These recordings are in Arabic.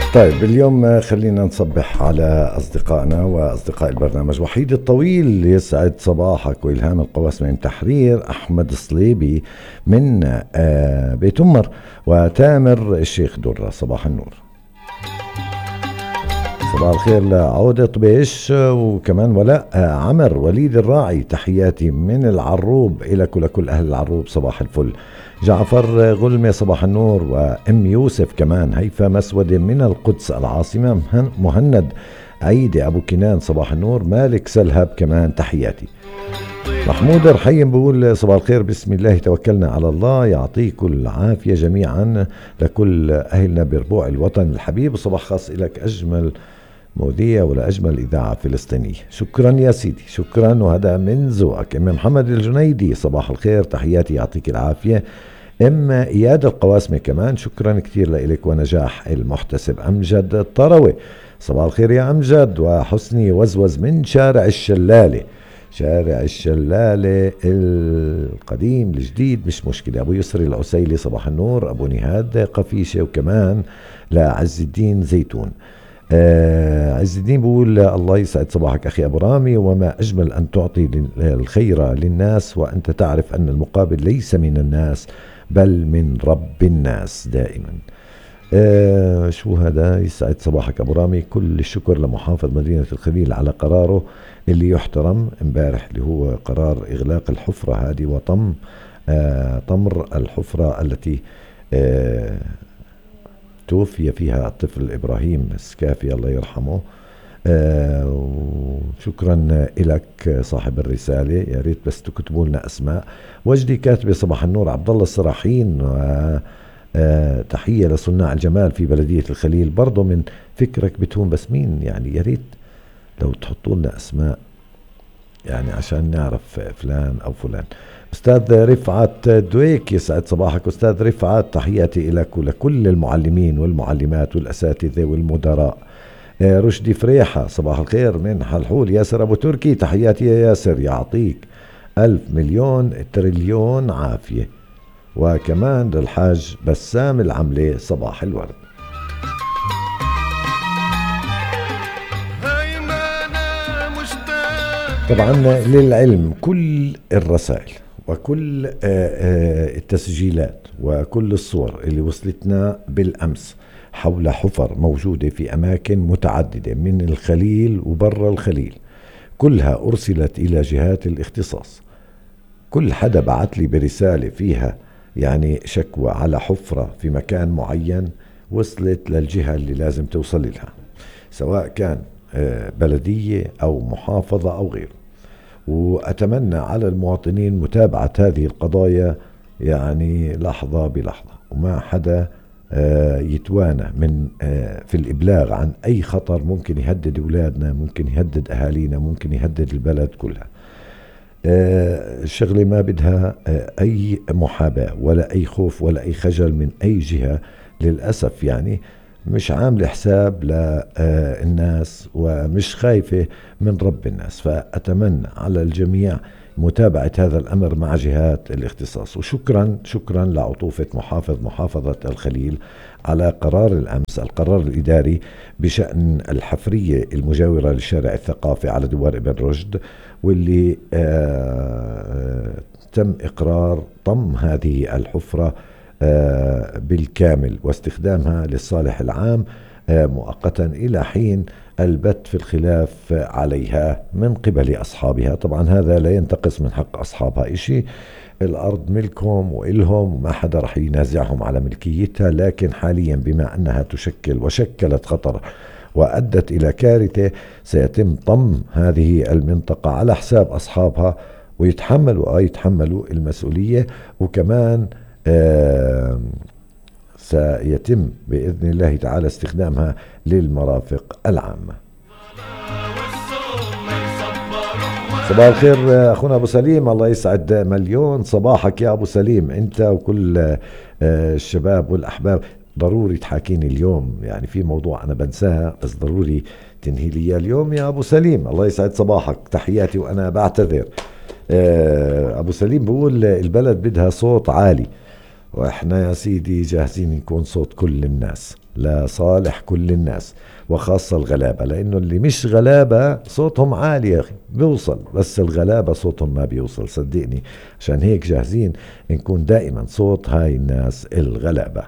طيب اليوم خلينا نصبح على أصدقائنا وأصدقاء البرنامج. وحيد الطويل يسعد صباحك، وإلهام القواسمي من تحرير، أحمد الصليبي من بيت أمر، وتامر الشيخ درة. صباح النور، صباح الخير لعودة طبيش، وكمان ولاء عمر وليد الراعي، تحياتي من العروب إلى كل أهل العروب. صباح الفل. جعفر غلمة صباح النور، وأم يوسف كمان. هيفا مسودة من القدس العاصمة. مهند عيدة أبو كنان صباح النور. مالك سلهب كمان تحياتي. محمود رحيم بقول صباح الخير، بسم الله توكلنا على الله، يعطيكم العافية جميعا لكل أهلنا بربوع الوطن الحبيب. وصباح خاص إلك أجمل مذيع ولا أجمل إذاعة فلسطينية. شكرا يا سيدي، شكرا، وهذا من ذوقك. أم محمد الجنيدي صباح الخير، تحياتي يعطيك العافية. أم إياد القواسمي كمان شكرا كتير لإلك. ونجاح المحتسب. أمجد الطروي صباح الخير يا أمجد. وحسني وزوز من شارع الشلالة، شارع الشلالة القديم الجديد مش مشكلة. أبو يسري العسيلي صباح النور. أبو نهاد قفيشة، وكمان لعز الدين زيتون. عز الدين بقول الله يسعد صباحك أخي أبو رامي، وما أجمل أن تعطي الخير للناس وأنت تعرف أن المقابل ليس من الناس بل من رب الناس دائما. شو هذا؟ يسعد صباحك أبو رامي. كل الشكر لمحافظ مدينة الخليل على قراره اللي يحترم امبارح، اللي هو قرار إغلاق الحفرة هذه وطم طمر الحفرة التي توفي فيها الطفل إبراهيم السكافي الله يرحمه. شكرا لك صاحب الرسالة، يا ريت بس تكتبوا لنا أسماء. وجدي كاتبة صباح النور. عبد الله السراحين، تحية لصناع الجمال في بلدية الخليل. برضو من فكرك بتون، بس مين يعني؟ يا ريت لو تحطوا لنا أسماء يعني عشان نعرف فلان أو فلان. أستاذ رفعت دويك يسعد صباحك أستاذ رفعت، تحياتي لك ولكل المعلمين والمعلمات والأساتذة والمدراء. رشدي فريحة صباح الخير من حلحول. ياسر أبو تركي، تحياتي يا ياسر، يعطيك 1000,000,000,000,000,000 عافية. وكمان للحاج بسام العملة صباح الورد. طبعا للعلم كل الرسائل وكل التسجيلات وكل الصور اللي وصلتنا بالأمس حول حفر موجودة في أماكن متعددة من الخليل وبر الخليل، كلها أرسلت إلى جهات الاختصاص. كل حدا بعت لي برسالة فيها يعني شكوى على حفرة في مكان معين وصلت للجهة اللي لازم توصل لها، سواء كان بلدية أو محافظة أو غيره. وأتمنى على المواطنين متابعة هذه القضايا يعني لحظة بلحظة، وما حدا يتوانى من في الإبلاغ عن أي خطر ممكن يهدد أولادنا، ممكن يهدد أهالينا، ممكن يهدد البلد كلها. الشغلة ما بدها أي محاباة ولا أي خوف ولا أي خجل من أي جهة. للأسف يعني مش عامل حساب للناس ومش خايفة من رب الناس. فأتمنى على الجميع متابعة هذا الأمر مع جهات الاختصاص. وشكرا لعطوفة محافظة الخليل على قرار الأمس، القرار الإداري بشأن الحفرية المجاورة للشارع الثقافي على دوار ابن رشد، واللي تم إقرار طم هذه الحفرة بالكامل واستخدامها للصالح العام مؤقتا إلى حين البت في الخلاف عليها من قبل أصحابها. طبعا هذا لا ينتقص من حق أصحابها إشي، الأرض ملكهم وإلهم وما حدا رح ينازعهم على ملكيتها، لكن حاليا بما أنها تشكل وشكلت خطر وأدت إلى كارثة سيتم طم هذه المنطقة على حساب أصحابها، ويتحملوا المسؤولية. وكمان سيتم بإذن الله تعالى استخدامها للمرافق العامة. صباح الخير أخونا أبو سليم، الله يسعد مليون صباحك يا أبو سليم، أنت وكل الشباب والأحباب. ضروري تحاكيني اليوم، يعني في موضوع أنا بنساها بس ضروري تنهي لي اليوم يا أبو سليم. الله يسعد صباحك، تحياتي وأنا بعتذر. أبو سليم بقول البلد بدها صوت عالي، وإحنا يا سيدي جاهزين نكون صوت كل الناس. لصالح كل الناس وخاصة الغلابة، لأنه اللي مش غلابة صوتهم عالي يا أخي بيوصل، بس الغلابة صوتهم ما بيوصل صدقني. عشان هيك جاهزين نكون دائما صوت هاي الناس الغلابة.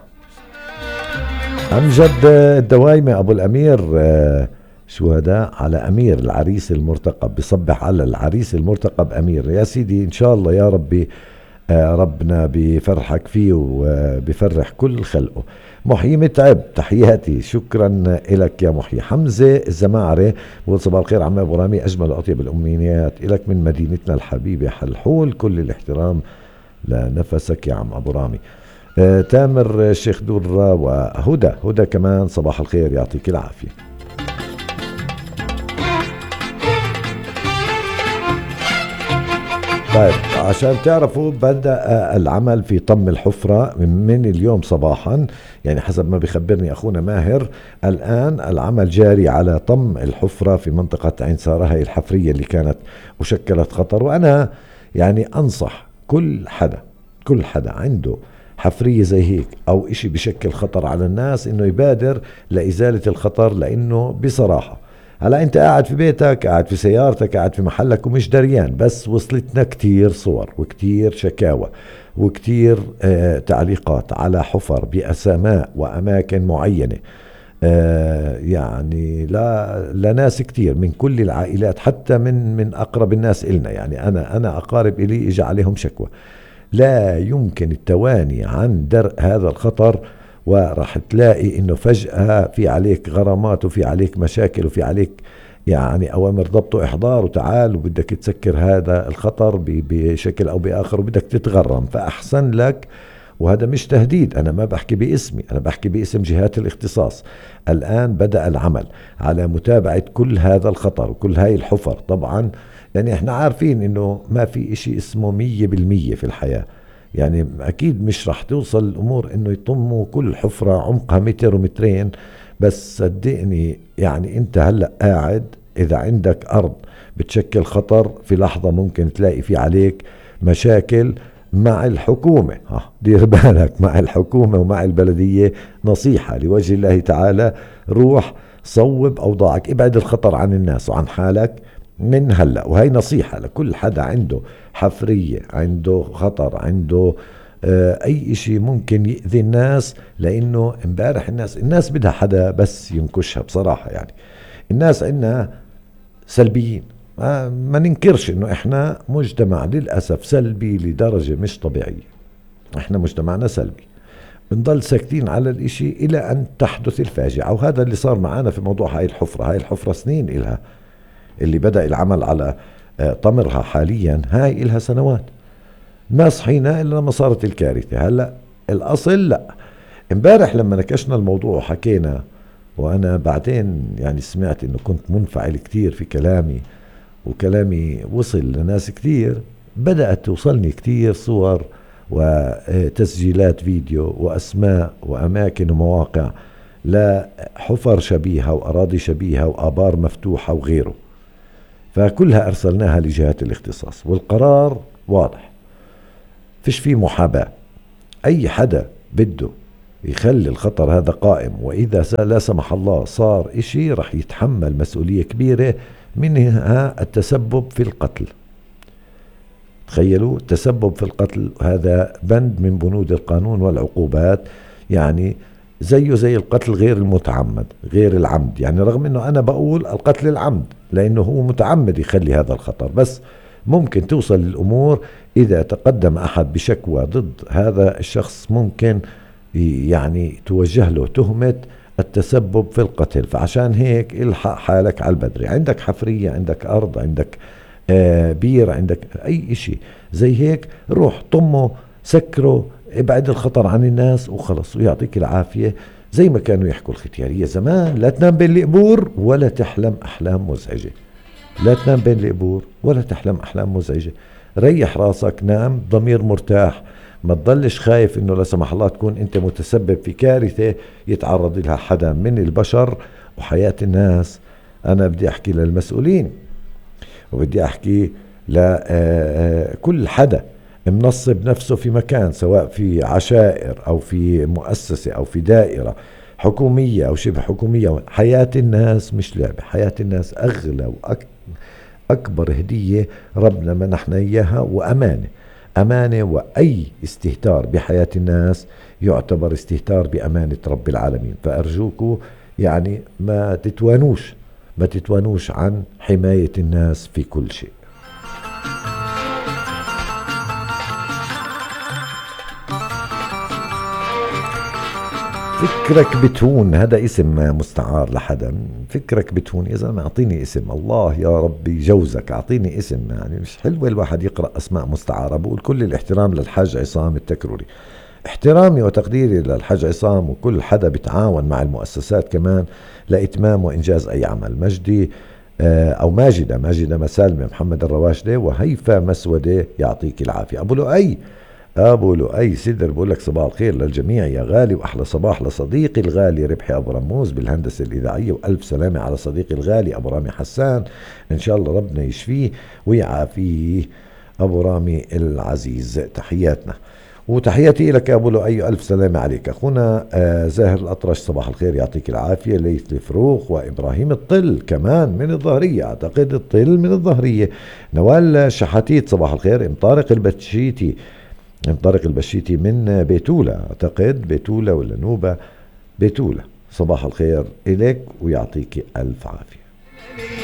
أمجد الدوايمة أبو الأمير، شهداء على أمير العريس المرتقب، بصبح على العريس المرتقب أمير. يا سيدي إن شاء الله يا ربي ربنا بيفرحك فيه وبيفرح كل خلقه. محيي متعب تحياتي، شكرا لك يا محيي. حمزة الزماعري بقول صباح الخير عم أبو رامي، أجمل وأطيب الأمنيات لك من مدينتنا الحبيبة حلحول، كل الاحترام لنفسك يا عم أبو رامي. تامر الشيخ درة وهدى كمان صباح الخير يعطيك العافية. طيب عشان تعرفوا بدأ العمل في طم الحفرة من اليوم صباحا، يعني حسب ما بيخبرني أخونا ماهر. الآن العمل جاري على طم الحفرة في منطقة عين سارة، هي الحفرية اللي كانت وشكلت خطر. وأنا يعني أنصح كل حدا عنده حفرية زي هيك أو إشي بشكل خطر على الناس إنه يبادر لإزالة الخطر، لأنه بصراحة هلا انت قاعد في بيتك، قاعد في سيارتك، قاعد في محلك ومش دريان، بس وصلتنا كتير صور وكتير شكاوى وكتير تعليقات على حفر بأسماء وأماكن معينة، يعني لناس كتير من كل العائلات، حتى من أقرب الناس إلنا. يعني أنا أقارب إلي إجا عليهم شكوى. لا يمكن التواني عن درء هذا الخطر، وراح تلاقي انه فجأة في عليك غرامات وفي عليك مشاكل وفي عليك يعني اوامر ضبط واحضار وتعال وبدك تسكر هذا الخطر بشكل او باخر وبدك تتغرم. فاحسن لك، وهذا مش تهديد، انا ما بحكي باسمي، انا بحكي باسم جهات الاختصاص. الان بدأ العمل على متابعة كل هذا الخطر وكل هاي الحفر. طبعا يعني احنا عارفين انه ما في اشي اسمه 100% في الحياة، يعني اكيد مش رح توصل الامور انه يطموا كل حفرة عمقها متر ومترين، بس صدقني يعني انت هلأ قاعد، اذا عندك ارض بتشكل خطر في لحظة ممكن تلاقي في عليك مشاكل مع الحكومة. دير بالك مع الحكومة ومع البلدية. نصيحة لوجه الله تعالى، روح صوب أوضاعك، ابعد الخطر عن الناس وعن حالك من هلأ. وهي نصيحة لكل حدا عنده حفرية، عنده خطر، عنده أي إشي ممكن يأذي الناس. لأنه امبارح الناس بدها حدا بس ينكشها بصراحة. يعني الناس عندنا سلبيين، ما ننكرش انه احنا مجتمع للأسف سلبي لدرجة مش طبيعية. احنا مجتمعنا سلبي، بنضل ساكتين على الاشي الى ان تحدث الفاجعة. وهذا اللي صار معنا في موضوع هاي الحفرة سنين إلها، اللي بدأ العمل على طمرها حاليا هاي إلها سنوات. ما صحينا إلا لما صارت الكارثة. هلأ الأصل لا، امبارح لما نكشنا الموضوع وحكينا، وأنا بعدين يعني سمعت إنه كنت منفعل كتير في كلامي، وكلامي وصل لناس كتير، بدأت توصلني كتير صور وتسجيلات فيديو وأسماء وأماكن ومواقع لحفر شبيهة وأراضي شبيهة وآبار مفتوحة وغيره. فكلها أرسلناها لجهات الاختصاص، والقرار واضح، فيش فيه محاباة. أي حدا بده يخلي الخطر هذا قائم، وإذا لا سمح الله صار إشي رح يتحمل مسؤولية كبيرة، منها التسبب في القتل. تخيلوا، التسبب في القتل هذا بند من بنود القانون والعقوبات، يعني زيه زي القتل غير المتعمد غير العمد. يعني رغم انه انا بقول القتل العمد لانه هو متعمد يخلي هذا الخطر، بس ممكن توصل الامور اذا تقدم احد بشكوى ضد هذا الشخص، ممكن يعني توجه له تهمة التسبب في القتل. فعشان هيك الحق حالك على البدري. عندك حفرية، عندك أرض، عندك بير، عندك أي إشي زي هيك، روح طمه، سكره، ابعد الخطر عن الناس وخلص، ويعطيك العافية. زي ما كانوا يحكوا الختيارية زمان، لا تنام بين القبور ولا تحلم أحلام مزعجة. لا تنام بين القبور ولا تحلم أحلام مزعجة. ريح راسك، نام ضمير مرتاح، ما تضلش خايف انه لا سمح الله تكون انت متسبب في كارثة يتعرض لها حدا من البشر وحياة الناس. انا بدي احكي للمسؤولين، وبدي احكي لكل حدا منصب نفسه في مكان، سواء في عشائر او في مؤسسة او في دائرة، حكومية أو شبه حكومية. حياة الناس مش لعبة، حياة الناس أغلى وأكبر هدية ربنا منحنا إياها، وأمانة. أمانة، وأي استهتار بحياة الناس يعتبر استهتار بأمانة رب العالمين. فأرجوكوا يعني ما تتوانوش عن حماية الناس في كل شيء. فكرك بتهون، هذا اسم مستعار لحدا. فكرك بتهون، إذا ما أعطيني اسم، الله يا ربي جوزك أعطيني اسم. يعني مش حلوة الواحد يقرأ أسماء مستعارة. بقول كل الاحترام للحاج عصام التكروري، احترامي وتقديري للحاج عصام وكل حدا بتعاون مع المؤسسات كمان لإتمام وإنجاز أي عمل. مجدي أو ماجدة مسالمة، محمد الرواشدة، وهيفا مسودة، يعطيك العافية. أبو لؤي سدر بقول لك صباح الخير للجميع يا غالي، وأحلى صباح لصديقي الغالي ربحي أبو رموز بالهندسة الإذاعية، وألف سلامة على صديقي الغالي أبو رامي حسان، إن شاء الله ربنا يشفيه ويعافيه. أبو رامي العزيز تحياتنا وتحياتي لك يا أبو لؤي، ألف سلامة عليك. أخونا زاهر الأطرش صباح الخير يعطيك العافية. ليث الفروخ وإبراهيم الطل كمان من الظهرية، أعتقد الطل من الظهرية. نوال شحاتيت صباح الخير. ام طارق البشيتي من بيتولة، أعتقد بيتولة ولا نوبة، بيتولة. صباح الخير إليك ويعطيك ألف عافية.